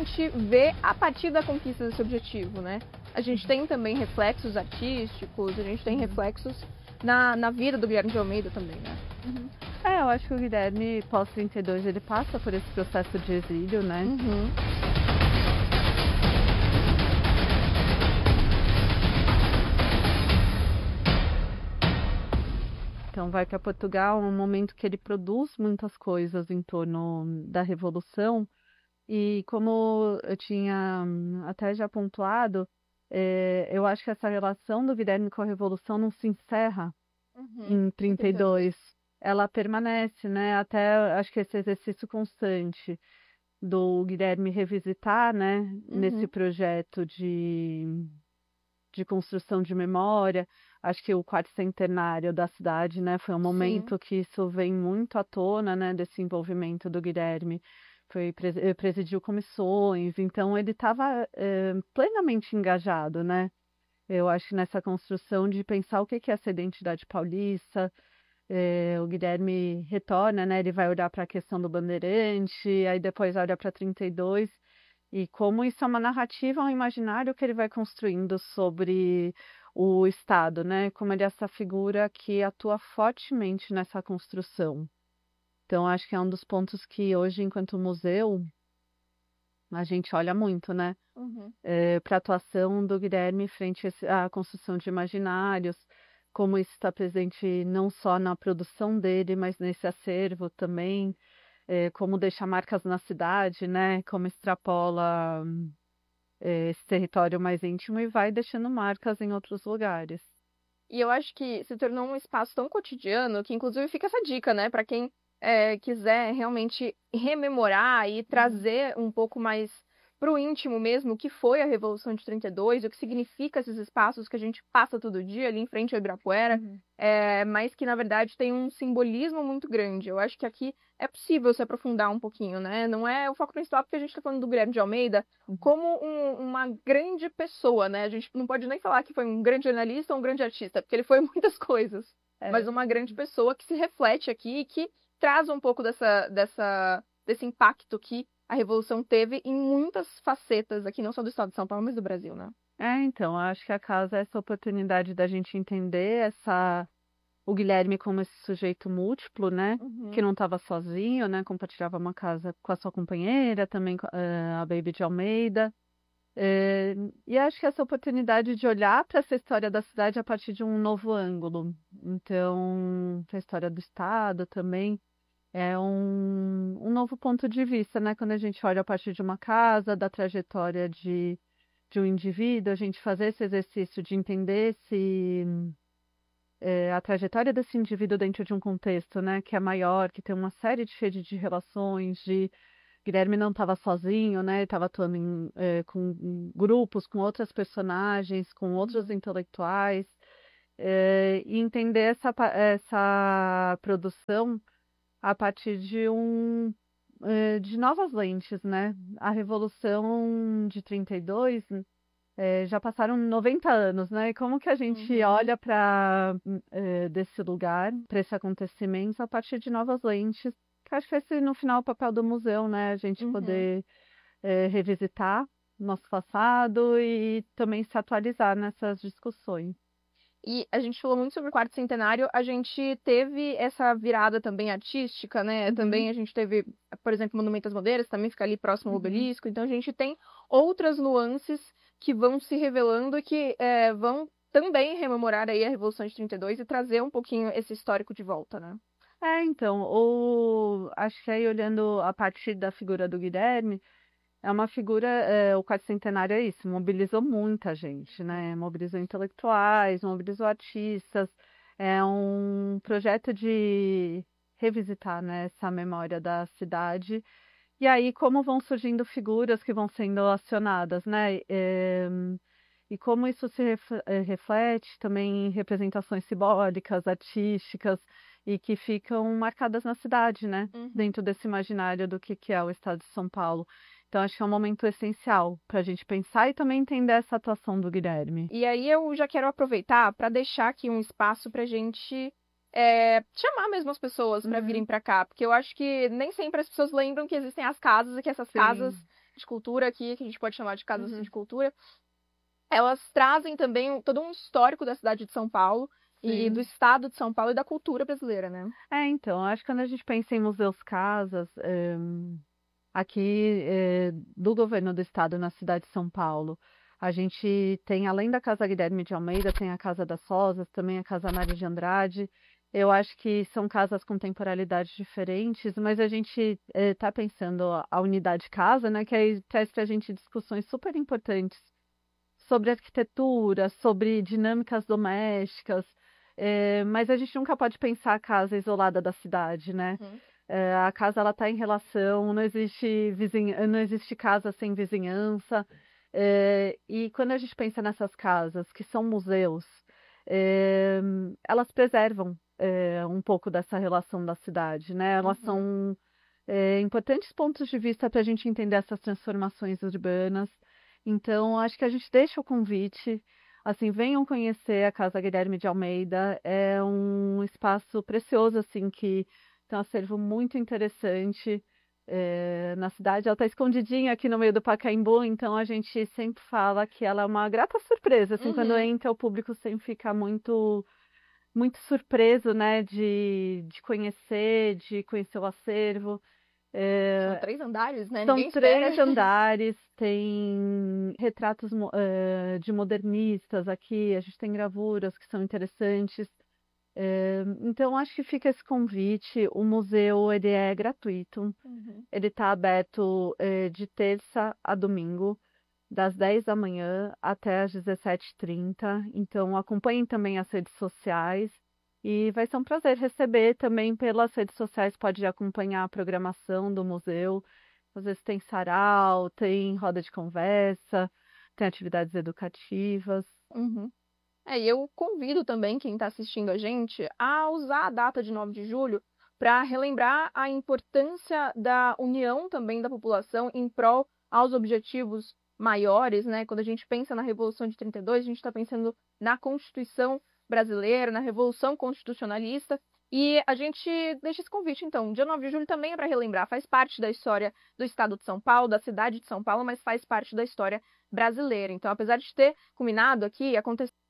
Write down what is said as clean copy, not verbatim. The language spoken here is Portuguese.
gente vê a partir da conquista desse objetivo, né? A gente tem também reflexos artísticos, a gente tem reflexos na vida do Guilherme de Almeida também, né? Eu acho que o Guilherme, pós-32, ele passa por esse processo de exílio, né? Então vai para Portugal, um momento que ele produz muitas coisas em torno da Revolução. E como eu tinha até já pontuado, eu acho que essa relação do Guilherme com a Revolução não se encerra em 32. Ela permanece, né? Até acho que esse exercício constante do Guilherme revisitar, né? Nesse projeto de construção de memória. Acho que o quarto centenário da cidade, né? Foi um momento que isso vem muito à tona, né? Desse envolvimento do Guilherme. Presidiu comissões, então ele estava plenamente engajado, né? Eu acho que nessa construção de pensar o que é essa identidade paulista. O Guilherme retorna, né? Ele vai olhar para a questão do Bandeirante, aí depois olha para 32, e como isso é uma narrativa, um imaginário que ele vai construindo sobre o Estado, né? Como ele é essa figura que atua fortemente nessa construção. Então, acho que é um dos pontos que hoje, enquanto museu, a gente olha muito, né? Para a atuação do Guilherme frente à construção de imaginários, como isso está presente não só na produção dele, mas nesse acervo também, como deixa marcas na cidade, né? Como extrapola esse território mais íntimo e vai deixando marcas em outros lugares. E eu acho que se tornou um espaço tão cotidiano que, inclusive, fica essa dica, né? Para quem quiser realmente rememorar e trazer um pouco mais para o íntimo mesmo o que foi a Revolução de 32, o que significa esses espaços que a gente passa todo dia ali em frente ao Ibirapuera, mas que, na verdade, tem um simbolismo muito grande. Eu acho que aqui é possível se aprofundar um pouquinho, né? Não é o foco principal, porque a gente está falando do Guilherme de Almeida como uma grande pessoa, né? A gente não pode nem falar que foi um grande jornalista ou um grande artista, porque ele foi muitas coisas, mas uma grande pessoa que se reflete aqui e que traz um pouco desse impacto que a Revolução teve em muitas facetas aqui, não só do estado de São Paulo, mas do Brasil, né? Então, acho que a casa é essa oportunidade da gente entender o Guilherme como esse sujeito múltiplo, né? Que não estava sozinho, né? Compartilhava uma casa com a sua companheira, também a Baby de Almeida. E acho que essa oportunidade de olhar para essa história da cidade a partir de um novo ângulo. Então, a história do Estado também é um novo ponto de vista, né? Quando a gente olha a partir de uma casa, da trajetória de um indivíduo, a gente fazer esse exercício de entender a trajetória desse indivíduo dentro de um contexto, né? Que é maior, que tem uma série de relações, Guilherme não estava sozinho, né? Estava atuando com grupos, com outras personagens, com outros intelectuais, e entender essa produção a partir de novas lentes, né? A Revolução de 32, já passaram 90 anos, né? E como que a gente olha para desse lugar, para esse acontecimento, a partir de novas lentes? Que acho que esse, no final, é o papel do museu, né? A gente poder revisitar nosso passado e também se atualizar nessas discussões. E a gente falou muito sobre o quarto centenário, a gente teve essa virada também artística, né? Também a gente teve, por exemplo, o Monumento às Bandeiras, também fica ali próximo ao Obelisco. Então a gente tem outras nuances que vão se revelando e que vão também rememorar aí a Revolução de 32 e trazer um pouquinho esse histórico de volta, né? Então, acho que aí olhando a partir da figura do Guilherme, é uma figura, o quarto centenário é isso, mobilizou muita gente, né? Mobilizou intelectuais, mobilizou artistas. É um projeto de revisitar, né, essa memória da cidade. E aí, como vão surgindo figuras que vão sendo acionadas, né? E como isso se reflete também em representações simbólicas, artísticas, e que ficam marcadas na cidade, né? Dentro desse imaginário do que é o estado de São Paulo. Então, acho que é um momento essencial para a gente pensar e também entender essa atuação do Guilherme. E aí eu já quero aproveitar para deixar aqui um espaço para a gente chamar mesmo as pessoas para virem para cá, porque eu acho que nem sempre as pessoas lembram que existem as casas e que essas casas de cultura aqui, que a gente pode chamar de casas Uhum. de cultura, elas trazem também todo um histórico da cidade de São Paulo e do Sim. estado de São Paulo e da cultura brasileira, né? Então, acho que quando a gente pensa em museus casas, aqui do governo do estado na cidade de São Paulo, a gente tem, além da Casa Guilherme de Almeida, tem a Casa das Rosas, também a Casa Mário de Andrade. Eu acho que são casas com temporalidades diferentes, mas a gente está pensando a unidade casa, né, que aí traz para a gente discussões super importantes sobre arquitetura, sobre dinâmicas domésticas, mas a gente nunca pode pensar a casa isolada da cidade, né? Uhum. A casa ela está em relação, não existe não existe casa sem vizinhança. E quando a gente pensa nessas casas que são museus, é, elas preservam um pouco dessa relação da cidade, né? Elas Uhum. são importantes pontos de vista para a gente entender essas transformações urbanas. Então, acho que a gente deixa o convite, assim, venham conhecer a Casa Guilherme de Almeida. É um espaço precioso, assim, que tem um acervo muito interessante na cidade. Ela está escondidinha aqui no meio do Pacaembu, então a gente sempre fala que ela é uma grata surpresa, assim, quando Uhum. entra o público sempre fica muito muito surpreso, né, de conhecer o acervo. São É, 3 andares, né? são Ninguém espera. 3 andares, tem retratos de modernistas aqui, a gente tem gravuras que são interessantes. Então, acho que fica esse convite. O museu, ele é gratuito. Uhum. Ele está aberto de terça a domingo, das 10 da manhã até as 17h30. Então, acompanhem também as redes sociais. E vai ser um prazer receber também pelas redes sociais. Pode acompanhar a programação do museu. Às vezes tem sarau, tem roda de conversa, tem atividades educativas. Uhum. E eu convido também quem está assistindo a gente a usar a data de 9 de julho para relembrar a importância da união também da população em prol aos objetivos maiores, né? Quando a gente pensa na Revolução de 32, a gente está pensando na Constituição brasileira, na Revolução Constitucionalista, e a gente deixa esse convite, então. Dia 9 de julho também é para relembrar, faz parte da história do estado de São Paulo, da cidade de São Paulo, mas faz parte da história brasileira. Então, apesar de ter culminado aqui, aconteceu